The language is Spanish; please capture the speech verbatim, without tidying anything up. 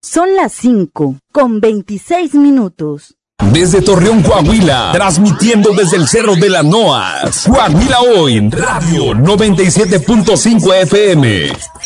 Son las cinco con veintiséis minutos. Desde Torreón, Coahuila, transmitiendo desde el Cerro de la Noas. Coahuila Hoy, Radio noventa y siete punto cinco F M.